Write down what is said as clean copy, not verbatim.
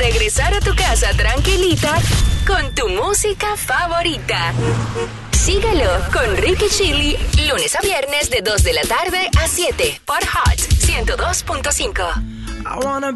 regresar a tu casa tranquilita con tu música favorita. Síguelo con Ricky Chili, lunes a viernes de 2 de la tarde a 7 por Hot 102.5. I wanna